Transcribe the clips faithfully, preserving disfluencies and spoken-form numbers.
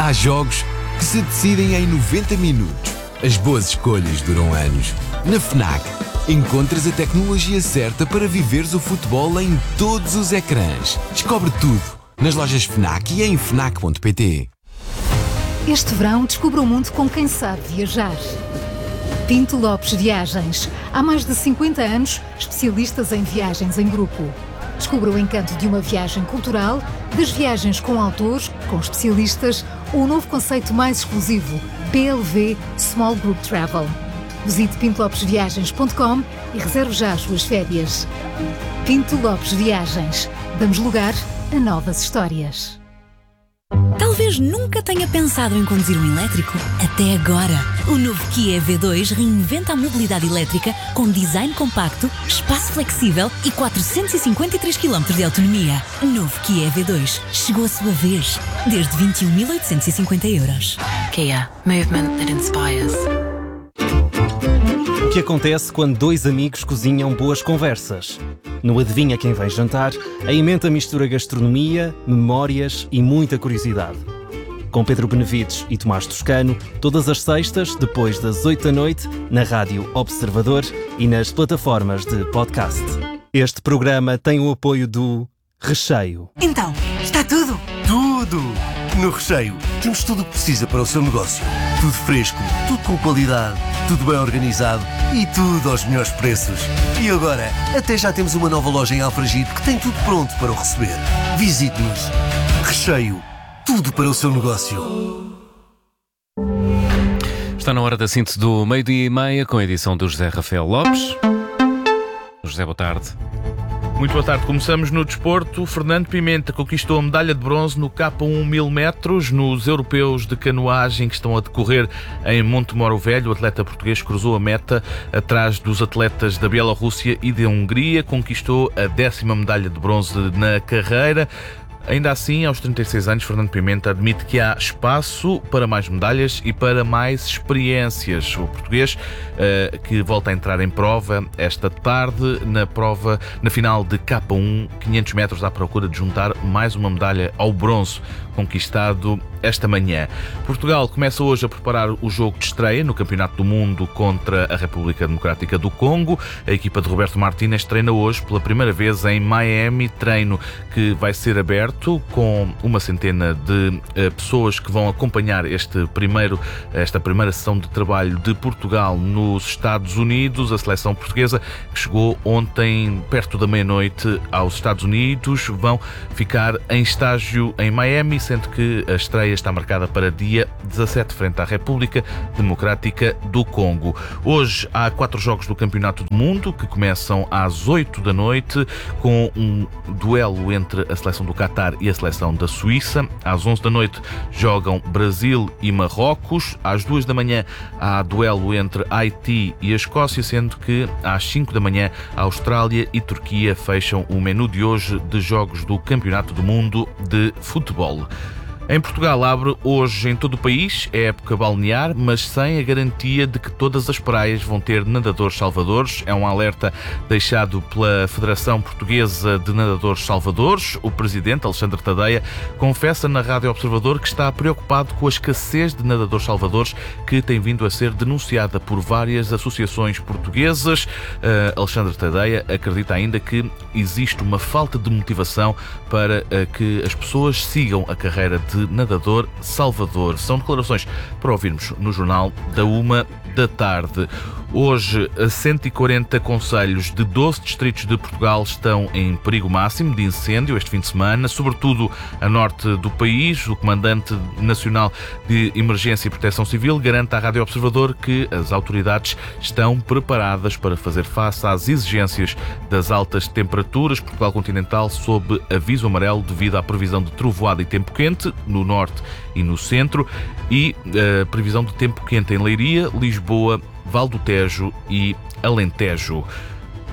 Há jogos que se decidem em noventa minutos. As boas escolhas duram anos. Na FNAC, encontras a tecnologia certa para viveres o futebol em todos os ecrãs. Descobre tudo nas lojas FNAC e em fnac ponto pt. Este verão, descubra o mundo com quem sabe viajar. Pinto Lopes Viagens. Há mais de cinquenta anos, especialistas em viagens em grupo. Descubra o encanto de uma viagem cultural, das viagens com autores, com especialistas, ou o novo conceito mais exclusivo, P L V Small Group Travel. Visite pinto lopes viagens ponto com e reserve já as suas férias. Pinto Lopes Viagens. Damos lugar a novas histórias. Talvez nunca tenha pensado em conduzir um elétrico. Até agora. O novo Kia E V dois reinventa a mobilidade elétrica com design compacto, espaço flexível e quatrocentos e cinquenta e três quilómetros de autonomia. Novo Kia E V dois. Chegou a sua vez. Desde vinte e um mil oitocentos e cinquenta euros. Kia. Movement that inspires. O que acontece quando dois amigos cozinham boas conversas? No Adivinha Quem Vem Jantar, a emenda mistura gastronomia, memórias e muita curiosidade. Com Pedro Benevides e Tomás Toscano, todas as sextas, depois das oito da noite, na Rádio Observador e nas plataformas de podcast. Este programa tem o apoio do Recheio. Então, está tudo? Tudo! No Recheio, temos tudo o que precisa para o seu negócio. Tudo fresco, tudo com qualidade, tudo bem organizado e tudo aos melhores preços. E agora, até já temos uma nova loja em Alfragide que tem tudo pronto para o receber. Visite-nos. Recheio, tudo para o seu negócio. Está na hora da síntese do meio-dia e meia, com a edição do José Rafael Lopes. José, boa tarde. Muito boa tarde. Começamos no desporto. Fernando Pimenta conquistou a medalha de bronze no K um mil metros nos europeus de canoagem que estão a decorrer em Montemoro Velho. O atleta português cruzou a meta atrás dos atletas da Bielorrússia e da Hungria. Conquistou a décima medalha de bronze na carreira. Ainda assim, aos trinta e seis anos, Fernando Pimenta admite que há espaço para mais medalhas e para mais experiências. O português, uh, que volta a entrar em prova esta tarde, na prova, na final de K um, quinhentos metros, à procura de juntar mais uma medalha ao bronze, conquistado esta manhã. Portugal começa hoje a preparar o jogo de estreia no Campeonato do Mundo contra a República Democrática do Congo. A equipa de Roberto Martínez treina hoje pela primeira vez em Miami, treino que vai ser aberto com uma centena de uh, pessoas que vão acompanhar este primeiro, esta primeira sessão de trabalho de Portugal nos Estados Unidos. A seleção portuguesa, que chegou ontem perto da meia-noite aos Estados Unidos, vão ficar em estágio em Miami, sendo que a estreia está marcada para dia dezassete, frente à República Democrática do Congo. Hoje há quatro jogos do Campeonato do Mundo que começam às oito da noite, com um duelo entre a seleção do Qatar e a seleção da Suíça. Às onze da noite jogam Brasil e Marrocos. Às duas da manhã há duelo entre Haiti e a Escócia, sendo que às cinco da manhã a Austrália e Turquia fecham o menu de hoje de jogos do Campeonato do Mundo de futebol. Em Portugal abre hoje em todo o país a época balnear, mas sem a garantia de que todas as praias vão ter nadadores salvadores. É um alerta deixado pela Federação Portuguesa de Nadadores Salvadores. O presidente, Alexandre Tadeia, confessa na Rádio Observador que está preocupado com a escassez de nadadores salvadores que tem vindo a ser denunciada por várias associações portuguesas. Uh, Alexandre Tadeia acredita ainda que existe uma falta de motivação para uh, que as pessoas sigam a carreira de nadador salvador. São declarações para ouvirmos no Jornal da Uma da Tarde. Hoje, cento e quarenta concelhos de doze distritos de Portugal estão em perigo máximo de incêndio este fim de semana, sobretudo a norte do país. O Comandante Nacional de Emergência e Proteção Civil garante à Rádio Observador que as autoridades estão preparadas para fazer face às exigências das altas temperaturas. Portugal continental sob aviso amarelo devido à previsão de trovoada e tempo quente no norte e no centro, e a uh, previsão de tempo quente em Leiria, Lisboa, Val do Tejo e Alentejo.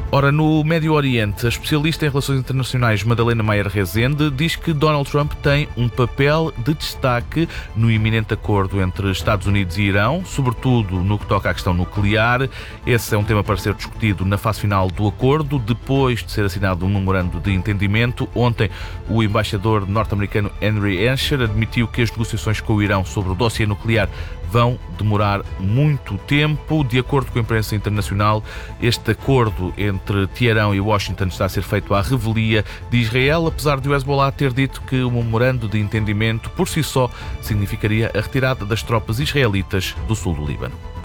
Ora, no Médio Oriente, a especialista em relações internacionais Madalena Maier Rezende diz que Donald Trump tem um papel de destaque no iminente acordo entre Estados Unidos e Irão, sobretudo no que toca à questão nuclear. Esse é um tema para ser discutido na fase final do acordo, depois de ser assinado um memorando de entendimento. Ontem, o embaixador norte-americano Henry Ensher admitiu que as negociações com o Irão sobre o dossiê nuclear vão demorar muito tempo. De acordo com a imprensa internacional, este acordo entre Teherão e Washington está a ser feito à revelia de Israel, apesar de o Hezbollah ter dito que o memorando de entendimento por si só significaria a retirada das tropas israelitas do sul do Líbano.